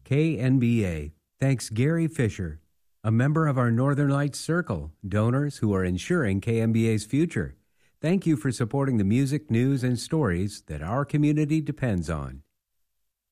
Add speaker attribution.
Speaker 1: KNBA thanks Gary Fisher, a member of our Northern Lights Circle, donors who are ensuring KNBA's future. Thank you for supporting the music, news, and stories that our community depends on.